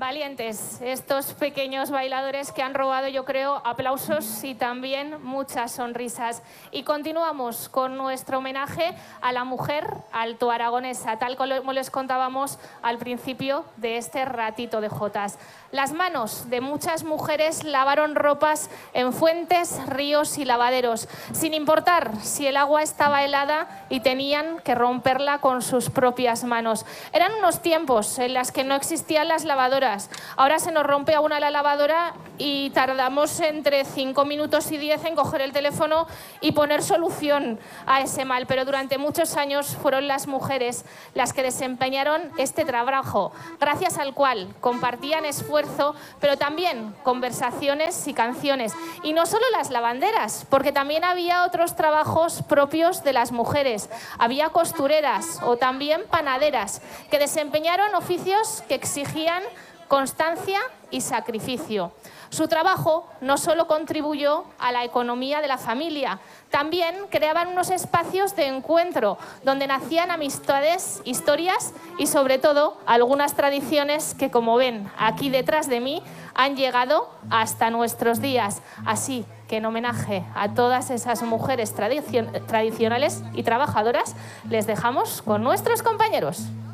Valientes, estos pequeños bailadores que han robado, yo creo, aplausos y también muchas sonrisas. Y continuamos con nuestro homenaje a la mujer altoaragonesa, tal como les contábamos al principio de este ratito de jotas. Las manos de muchas mujeres lavaron ropas en fuentes, ríos y lavaderos, sin importar si el agua estaba helada y tenían que romperla con sus propias manos. Eran unos tiempos en los que no existían las lavadoras. Ahora se nos rompe a una la lavadora y tardamos entre 5 minutos y 10 en coger el teléfono y poner solución a ese mal. Pero durante muchos años fueron las mujeres las que desempeñaron este trabajo, gracias al cual compartían esfuerzo, pero también conversaciones y canciones. Y no solo las lavanderas, porque también había otros trabajos propios de las mujeres. Había costureras o también panaderas que desempeñaron oficios que exigían constancia y sacrificio. Su trabajo no solo contribuyó a la economía de la familia, también creaban unos espacios de encuentro donde nacían amistades, historias y sobre todo algunas tradiciones que, como ven aquí detrás de mí, han llegado hasta nuestros días. Así que en homenaje a todas esas mujeres tradicionales y trabajadoras, les dejamos con nuestros compañeros.